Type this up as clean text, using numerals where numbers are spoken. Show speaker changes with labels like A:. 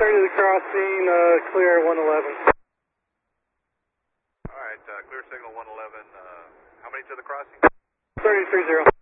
A: 30 to the crossing, clear 111.
B: Alright, clear signal 111. How many to the crossing?
A: 3030.